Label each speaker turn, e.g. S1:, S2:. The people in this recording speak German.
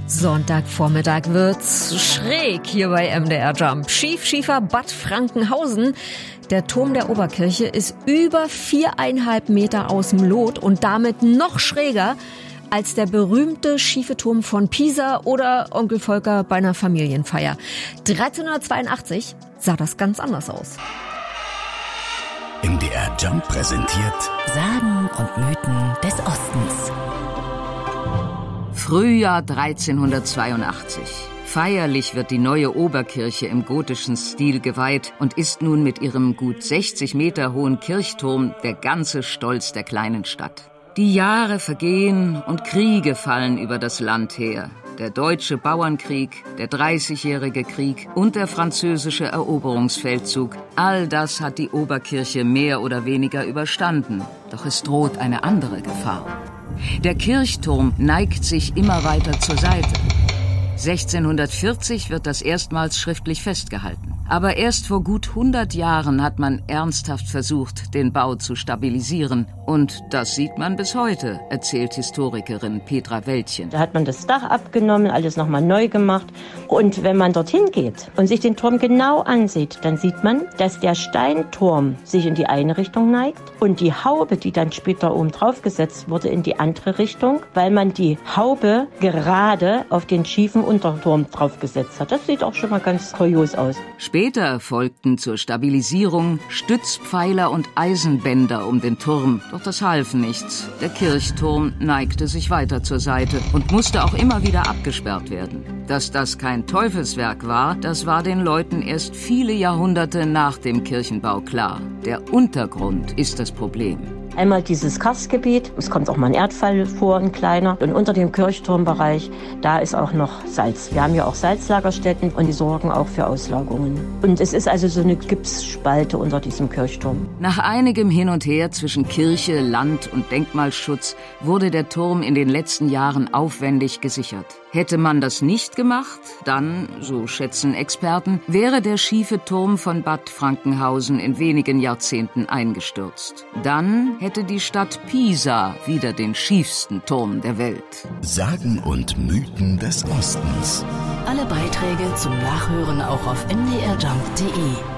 S1: Sonntagvormittag wird's schräg hier bei MDR Jump. Schiefer Bad Frankenhausen. Der Turm der Oberkirche ist über 4,5 Meter aus dem Lot und damit noch schräger als der berühmte schiefe Turm von Pisa oder Onkel Volker bei einer Familienfeier. 1382 sah das ganz anders aus.
S2: MDR Jump präsentiert
S3: Sagen und Mythen des Ostens.
S4: Frühjahr 1382. Feierlich wird die neue Oberkirche im gotischen Stil geweiht und ist nun mit ihrem gut 60 Meter hohen Kirchturm der ganze Stolz der kleinen Stadt. Die Jahre vergehen und Kriege fallen über das Land her. Der deutsche Bauernkrieg, der 30-jährige Krieg und der französische Eroberungsfeldzug. All das hat die Oberkirche mehr oder weniger überstanden. Doch es droht eine andere Gefahr. Der Kirchturm neigt sich immer weiter zur Seite. 1640 wird das erstmals schriftlich festgehalten. Aber erst vor gut 100 Jahren hat man ernsthaft versucht, den Bau zu stabilisieren. Und das sieht man bis heute, erzählt Historikerin Petra Wäldchen.
S5: Da hat man das Dach abgenommen, alles nochmal neu gemacht. Und wenn man dorthin geht und sich den Turm genau ansieht, dann sieht man, dass der Steinturm sich in die eine Richtung neigt und die Haube, die dann später oben drauf gesetzt wurde, in die andere Richtung, weil man die Haube gerade auf den schiefen Unterturm draufgesetzt hat. Das sieht auch schon mal ganz kurios aus.
S4: Später folgten zur Stabilisierung Stützpfeiler und Eisenbänder um den Turm. Doch das half nichts. Der Kirchturm neigte sich weiter zur Seite und musste auch immer wieder abgesperrt werden. Dass das kein Teufelswerk war, das war den Leuten erst viele Jahrhunderte nach dem Kirchenbau klar. Der Untergrund ist das Problem.
S5: Einmal dieses Karstgebiet, es kommt auch mal ein Erdfall vor, ein kleiner. Und unter dem Kirchturmbereich, da ist auch noch Salz. Wir haben ja auch Salzlagerstätten und die sorgen auch für Auslagerungen. Und es ist also so eine Gipsspalte unter diesem Kirchturm.
S4: Nach einigem Hin und Her zwischen Kirche, Land und Denkmalschutz wurde der Turm in den letzten Jahren aufwendig gesichert. Hätte man das nicht gemacht, dann, so schätzen Experten, wäre der schiefe Turm von Bad Frankenhausen in wenigen Jahrzehnten eingestürzt. Dann hätte die Stadt Pisa wieder den schiefsten Turm der Welt.
S2: Sagen und Mythen des Ostens.
S3: Alle Beiträge zum Nachhören auch auf mdrjump.de.